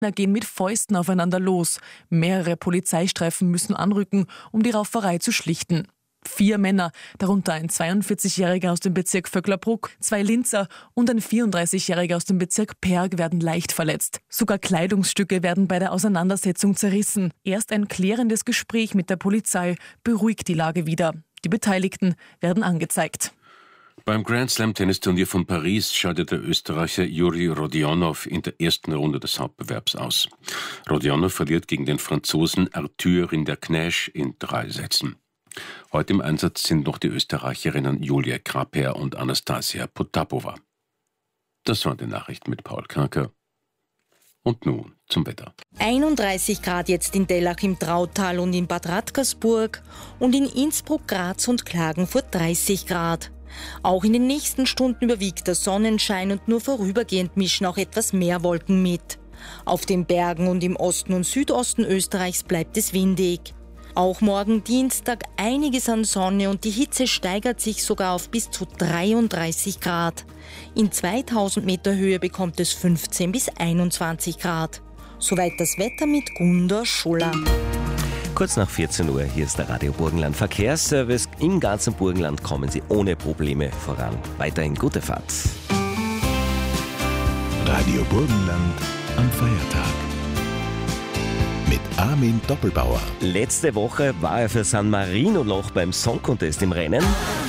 gehen mit Fäusten aufeinander los. Mehrere Polizeistreifen müssen anrücken, um die Rauferei zu schlichten. 4 Männer, darunter ein 42-Jähriger aus dem Bezirk Vöcklerbruck, 2 Linzer und ein 34-Jähriger aus dem Bezirk Perg werden leicht verletzt. Sogar Kleidungsstücke werden bei der Auseinandersetzung zerrissen. Erst ein klärendes Gespräch mit der Polizei beruhigt die Lage wieder. Die Beteiligten werden angezeigt. Beim Grand Slam Tennisturnier von Paris scheidet der Österreicher Juri Rodionov in der ersten Runde des Hauptbewerbs aus. Rodionov verliert gegen den Franzosen Arthur Rinderknecht in 3 Sätzen. Heute im Einsatz sind noch die Österreicherinnen Julia Kraper und Anastasia Potapova. Das waren die Nachrichten mit Paul Kranker. Und nun zum Wetter. 31 Grad jetzt in Dellach im Trautal und in Bad Radkersburg und in Innsbruck, Graz und Klagenfurt 30 Grad. Auch in den nächsten Stunden überwiegt der Sonnenschein und nur vorübergehend mischen auch etwas mehr Wolken mit. Auf den Bergen und im Osten und Südosten Österreichs bleibt es windig. Auch morgen Dienstag einiges an Sonne und die Hitze steigert sich sogar auf bis zu 33 Grad. In 2000 Meter Höhe bekommt es 15 bis 21 Grad. Soweit das Wetter mit Gunda Scholler. Kurz nach 14 Uhr, hier ist der Radio Burgenland Verkehrsservice. Im ganzen Burgenland kommen Sie ohne Probleme voran. Weiterhin gute Fahrt. Radio Burgenland am Feiertag. Mit Armin Doppelbauer. Letzte Woche war er für San Marino noch beim Song Contest im Rennen.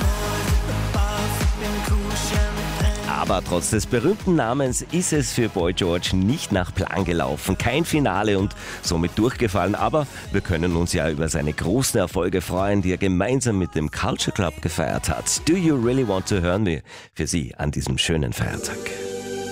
Aber trotz des berühmten Namens ist es für Boy George nicht nach Plan gelaufen. Kein Finale und somit durchgefallen. Aber wir können uns ja über seine großen Erfolge freuen, die er gemeinsam mit dem Culture Club gefeiert hat. Do You Really Want to Hear Me? Für Sie an diesem schönen Feiertag.